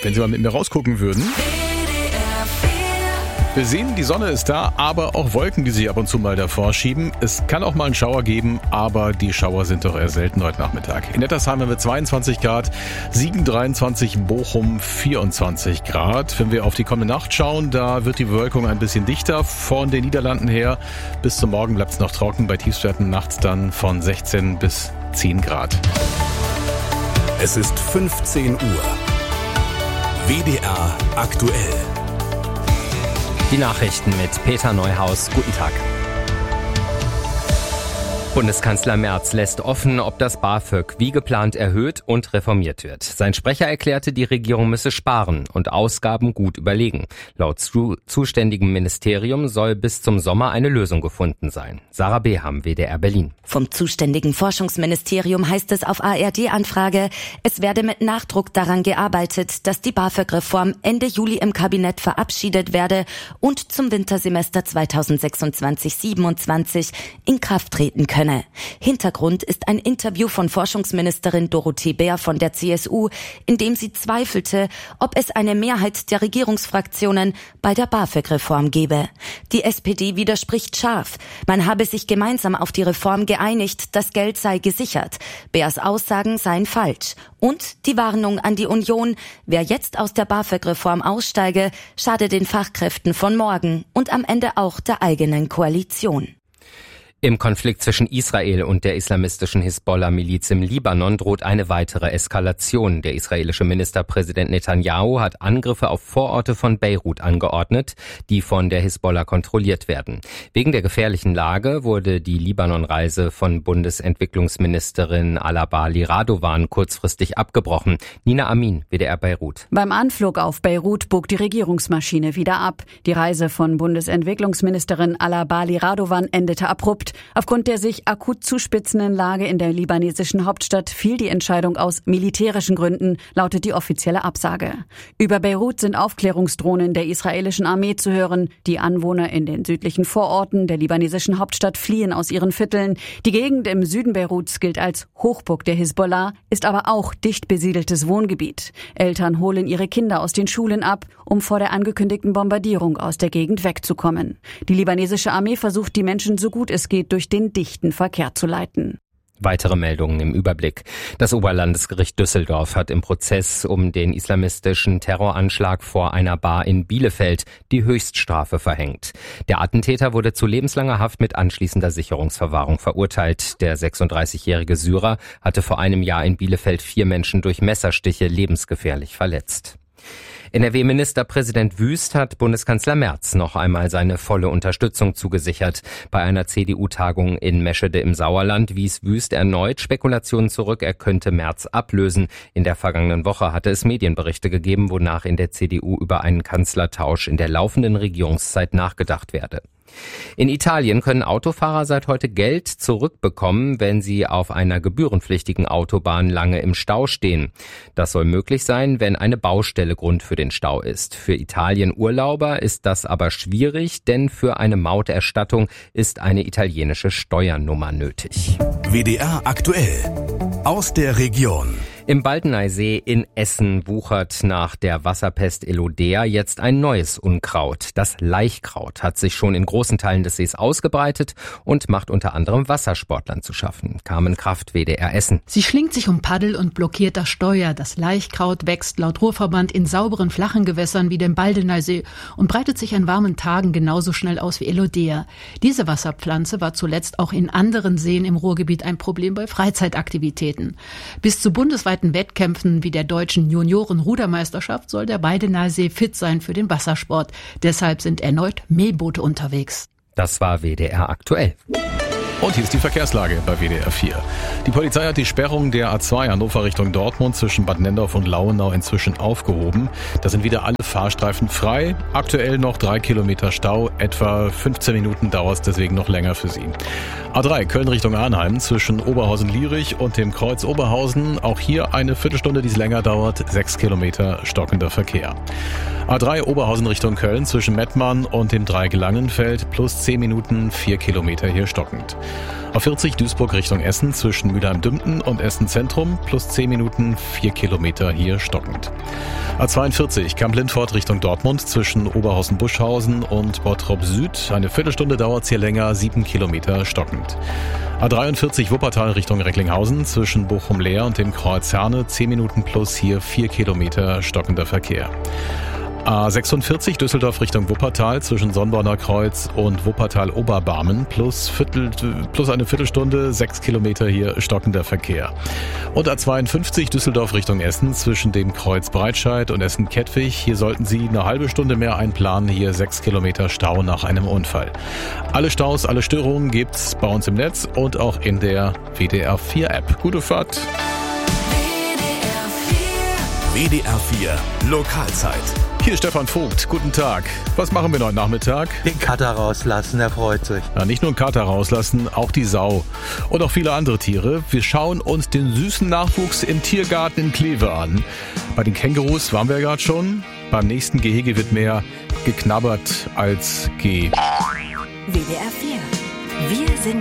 wenn Sie mal mit mir rausgucken würden. Wir sehen, die Sonne ist da, aber auch Wolken, die sich ab und zu mal davor schieben. Es kann auch mal einen Schauer geben, aber die Schauer sind doch eher selten heute Nachmittag. In Nettersheim haben wir 22 Grad, Siegen 23, Bochum 24 Grad. Wenn wir auf die kommende Nacht schauen, da wird die Bewölkung ein bisschen dichter von den Niederlanden her. Bis zum Morgen bleibt es noch trocken, bei Tiefstwerten nachts dann von 16 bis 10 Grad. Es ist 15 Uhr. WDR aktuell. Die Nachrichten mit Peter Neuhaus. Guten Tag. Bundeskanzler Merz lässt offen, ob das BAföG wie geplant erhöht und reformiert wird. Sein Sprecher erklärte, die Regierung müsse sparen und Ausgaben gut überlegen. Laut zuständigem Ministerium soll bis zum Sommer eine Lösung gefunden sein. Sarah Beham, WDR Berlin. Vom zuständigen Forschungsministerium heißt es auf ARD-Anfrage, es werde mit Nachdruck daran gearbeitet, dass die BAföG-Reform Ende Juli im Kabinett verabschiedet werde und zum Wintersemester 2026/27 in Kraft treten könne. Hintergrund ist ein Interview von Forschungsministerin Dorothee Bär von der CSU, in dem sie zweifelte, ob es eine Mehrheit der Regierungsfraktionen bei der BAföG-Reform gebe. Die SPD widerspricht scharf. Man habe sich gemeinsam auf die Reform geeinigt, das Geld sei gesichert. Bärs Aussagen seien falsch. Und die Warnung an die Union, wer jetzt aus der BAföG-Reform aussteige, schade den Fachkräften von morgen und am Ende auch der eigenen Koalition. Im Konflikt zwischen Israel und der islamistischen Hisbollah-Miliz im Libanon droht eine weitere Eskalation. Der israelische Ministerpräsident Netanyahu hat Angriffe auf Vororte von Beirut angeordnet, die von der Hisbollah kontrolliert werden. Wegen der gefährlichen Lage wurde die Libanon-Reise von Bundesentwicklungsministerin Alabali Radovan kurzfristig abgebrochen. Nina Amin, WDR Beirut. Beim Anflug auf Beirut bog die Regierungsmaschine wieder ab. Die Reise von Bundesentwicklungsministerin Alabali Radovan endete abrupt. Aufgrund der sich akut zuspitzenden Lage in der libanesischen Hauptstadt fiel die Entscheidung aus militärischen Gründen, lautet die offizielle Absage. Über Beirut sind Aufklärungsdrohnen der israelischen Armee zu hören. Die Anwohner in den südlichen Vororten der libanesischen Hauptstadt fliehen aus ihren Vierteln. Die Gegend im Süden Beiruts gilt als Hochburg der Hisbollah, ist aber auch dicht besiedeltes Wohngebiet. Eltern holen ihre Kinder aus den Schulen ab, um vor der angekündigten Bombardierung aus der Gegend wegzukommen. Die libanesische Armee versucht, die Menschen so gut es geht durch den dichten Verkehr zu leiten. Weitere Meldungen im Überblick. Das Oberlandesgericht Düsseldorf hat im Prozess um den islamistischen Terroranschlag vor einer Bar in Bielefeld die Höchststrafe verhängt. Der Attentäter wurde zu lebenslanger Haft mit anschließender Sicherungsverwahrung verurteilt. Der 36-jährige Syrer hatte vor einem Jahr in Bielefeld 4 Menschen durch Messerstiche lebensgefährlich verletzt. NRW-Ministerpräsident Wüst hat Bundeskanzler Merz noch einmal seine volle Unterstützung zugesichert. Bei einer CDU-Tagung in Meschede im Sauerland wies Wüst erneut Spekulationen zurück, er könnte Merz ablösen. In der vergangenen Woche hatte es Medienberichte gegeben, wonach in der CDU über einen Kanzlertausch in der laufenden Regierungszeit nachgedacht werde. In Italien können Autofahrer seit heute Geld zurückbekommen, wenn sie auf einer gebührenpflichtigen Autobahn lange im Stau stehen. Das soll möglich sein, wenn eine Baustelle Grund für den Stau ist. Für Italien-Urlauber ist das aber schwierig, denn für eine Mauterstattung ist eine italienische Steuernummer nötig. WDR aktuell. Aus der Region. Im Baldeneysee in Essen wuchert nach der Wasserpest Elodea jetzt ein neues Unkraut. Das Laichkraut hat sich schon in großen Teilen des Sees ausgebreitet und macht unter anderem Wassersportlern zu schaffen. Carmen Kraft, WDR Essen. Sie schlingt sich um Paddel und blockiert das Steuer. Das Laichkraut wächst laut Ruhrverband in sauberen, flachen Gewässern wie dem Baldeneysee und breitet sich an warmen Tagen genauso schnell aus wie Elodea. Diese Wasserpflanze war zuletzt auch in anderen Seen im Ruhrgebiet ein Problem bei Freizeitaktivitäten. Bis zu bundesweiten Wettkämpfen wie der deutschen Junioren-Rudermeisterschaft soll der Baldeneysee fit sein für den Wassersport. Deshalb sind erneut Mähboote unterwegs. Das war WDR aktuell. Und hier ist die Verkehrslage bei WDR 4. Die Polizei hat die Sperrung der A2 Hannover Richtung Dortmund zwischen Bad Nendorf und Lauenau inzwischen aufgehoben. Da sind wieder alle Fahrstreifen frei. Aktuell noch 3 Kilometer Stau. Etwa 15 Minuten dauert es deswegen noch länger für Sie. A3 Köln Richtung Arnheim zwischen Oberhausen-Lierich und dem Kreuz Oberhausen. Auch hier eine Viertelstunde, die es länger dauert. 6 Kilometer stockender Verkehr. A3 Oberhausen Richtung Köln zwischen Mettmann und dem Dreieck Langenfeld plus 10 Minuten, 4 Kilometer hier stockend. A40 Duisburg Richtung Essen zwischen Mülheim-Dümpten und Essen Zentrum plus 10 Minuten, 4 Kilometer hier stockend. A42 Kamp-Lindfort Richtung Dortmund zwischen Oberhausen-Buschhausen und Bottrop Süd. Eine Viertelstunde dauert's hier länger, 7 Kilometer stockend. A43 Wuppertal Richtung Recklinghausen zwischen Bochum-Leer und dem Kreuz Herne, 10 Minuten plus hier 4 Kilometer stockender Verkehr. A46 Düsseldorf Richtung Wuppertal zwischen Sonnborner Kreuz und Wuppertal-Oberbarmen plus eine Viertelstunde, 6 Kilometer hier stockender Verkehr. Und A52 Düsseldorf Richtung Essen zwischen dem Kreuz Breitscheid und Essen-Kettwig. Hier sollten Sie eine halbe Stunde mehr einplanen, hier 6 Kilometer Stau nach einem Unfall. Alle Staus, alle Störungen gibt's bei uns im Netz und auch in der WDR 4 App. Gute Fahrt! WDR 4 Lokalzeit. Hier ist Stefan Vogt. Guten Tag. Was machen wir heute Nachmittag? Den Kater rauslassen, er freut sich. Ja, nicht nur einen Kater rauslassen, auch die Sau. Und auch viele andere Tiere. Wir schauen uns den süßen Nachwuchs im Tiergarten in Kleve an. Bei den Kängurus waren wir ja gerade schon. Beim nächsten Gehege wird mehr geknabbert als WDR 4. Wir sind